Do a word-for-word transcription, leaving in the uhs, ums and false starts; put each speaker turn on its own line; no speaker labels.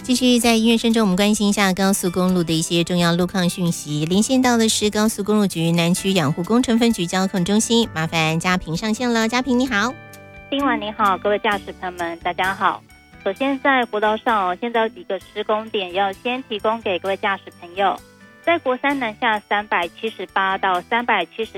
继续在音乐声中，我们关心一下高速公路的一些重要路况讯息。连线到的是高速公路局南区养护工程分局交控中心，麻烦嘉平上线了。嘉平你好。
今晚你好，各位驾驶朋友们大家好。首先在国道上、哦、现在有几个施工点要先提供给各位驾驶朋友。在国三南下三百七十八到三百七十